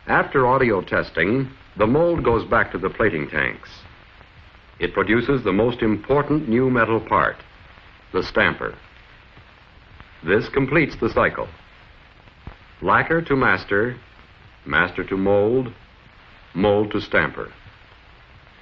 After audio testing, the mold goes back to the plating tanks. It produces the most important new metal part, the stamper. This completes the cycle. Lacquer to master, master to mold, mold to stamper.